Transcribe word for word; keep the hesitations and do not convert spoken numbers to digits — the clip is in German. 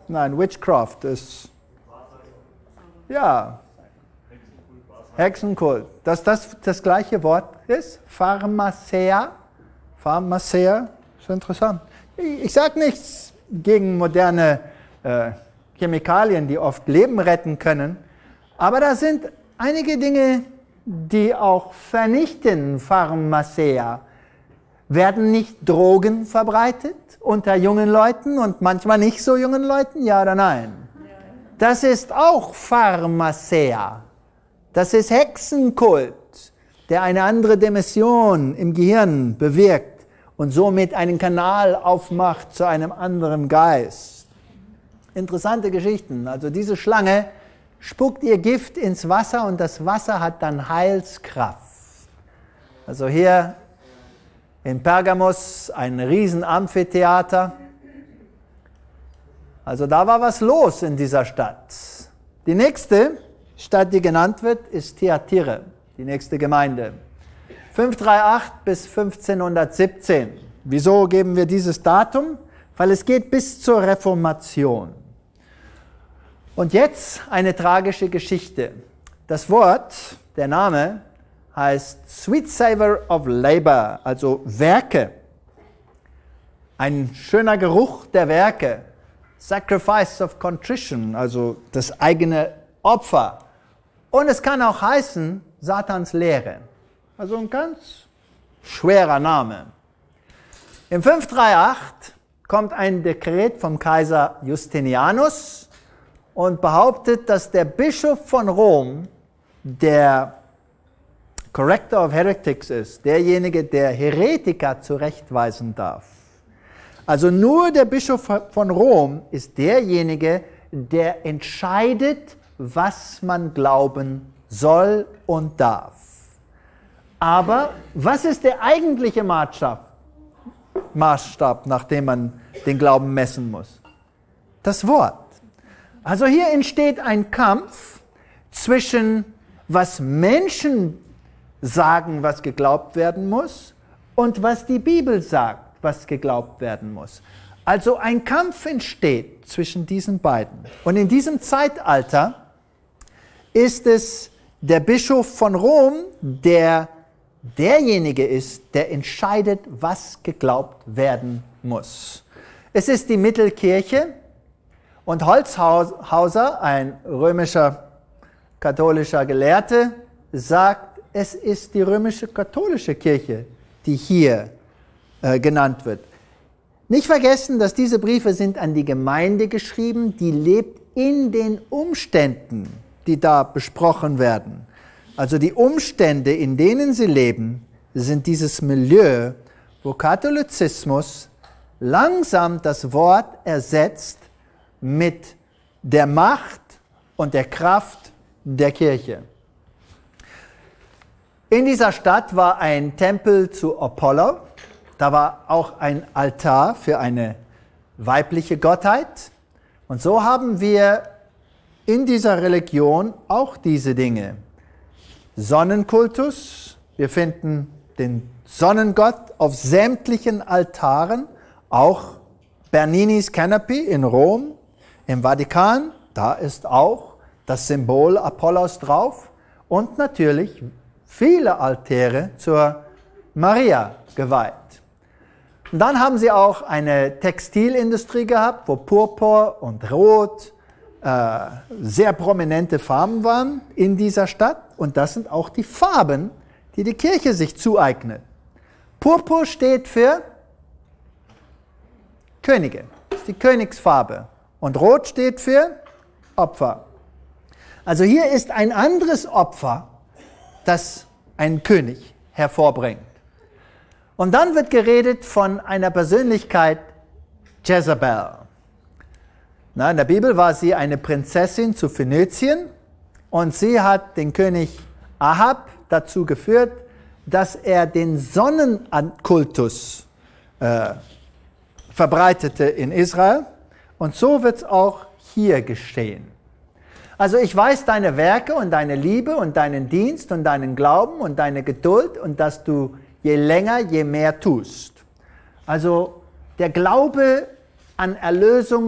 Nein, Witchcraft ist, ja, Hexenkult. Dass das das gleiche Wort ist, Pharmacia, Pharmacia, ist interessant. Ich, ich sage nichts gegen moderne äh, Chemikalien, die oft Leben retten können, aber da sind einige Dinge, die auch vernichten. Pharmacia. Werden nicht Drogen verbreitet unter jungen Leuten und manchmal nicht so jungen Leuten, ja oder nein? Das ist auch Pharmacia. Das ist Hexenkult, der eine andere Dimension im Gehirn bewirkt und somit einen Kanal aufmacht zu einem anderen Geist. Interessante Geschichten. Also diese Schlange spuckt ihr Gift ins Wasser und das Wasser hat dann Heilskraft. Also hier in Pergamos ein riesen Amphitheater. Also da war was los in dieser Stadt. Die nächste Stadt, die genannt wird, ist Thyatira, die nächste Gemeinde. fünfhundertachtunddreißig bis fünfzehnhundertsiebzehn. Wieso geben wir dieses Datum? Weil es geht bis zur Reformation. Und jetzt eine tragische Geschichte. Das Wort, der Name, heißt Sweet Savor of Labor, also Werke. Ein schöner Geruch der Werke. Sacrifice of Contrition, also das eigene Opfer. Und es kann auch heißen Satans Lehre. Also ein ganz schwerer Name. Im fünfhundertachtunddreißig kommt ein Dekret vom Kaiser Justinianus und behauptet, dass der Bischof von Rom der Corrector of Heretics ist, derjenige, der Heretiker zurechtweisen darf. Also nur der Bischof von Rom ist derjenige, der entscheidet, was man glauben soll und darf. Aber was ist der eigentliche Maßstab, Maßstab, nach dem man den Glauben messen muss? Das Wort. Also hier entsteht ein Kampf zwischen, was Menschen sagen, was geglaubt werden muss, und was die Bibel sagt, was geglaubt werden muss. Also ein Kampf entsteht zwischen diesen beiden. Und in diesem Zeitalter ist es der Bischof von Rom, der derjenige ist, der entscheidet, was geglaubt werden muss. Es ist die Mittelkirche und Holzhauser, ein römischer katholischer Gelehrte, sagt, es ist die römische katholische Kirche, die hier äh, genannt wird. Nicht vergessen, dass diese Briefe sind an die Gemeinde geschrieben, die lebt in den Umständen, die da besprochen werden. Also die Umstände, in denen sie leben, sind dieses Milieu, wo Katholizismus langsam das Wort ersetzt mit der Macht und der Kraft der Kirche. In dieser Stadt war ein Tempel zu Apollo. Da war auch ein Altar für eine weibliche Gottheit. Und so haben wir in dieser Religion auch diese Dinge. Sonnenkultus, wir finden den Sonnengott auf sämtlichen Altaren, auch Bernini's Canopy in Rom, im Vatikan, da ist auch das Symbol Apollos drauf und natürlich viele Altäre zur Maria geweiht. Und dann haben sie auch eine Textilindustrie gehabt, wo Purpur und Rot äh, sehr prominente Farben waren in dieser Stadt. Und das sind auch die Farben, die die Kirche sich zueignet. Purpur steht für Könige, das ist die Königsfarbe. Und Rot steht für Opfer. Also hier ist ein anderes Opfer, das ein König hervorbringt. Und dann wird geredet von einer Persönlichkeit, Jezebel. Na, in der Bibel war sie eine Prinzessin zu Phönizien und sie hat den König Ahab dazu geführt, dass er den Sonnenkultus äh, verbreitete in Israel. Und so wird es auch hier geschehen. Also ich weiß deine Werke und deine Liebe und deinen Dienst und deinen Glauben und deine Geduld und dass du je länger, je mehr tust. Also der Glaube an Erlösung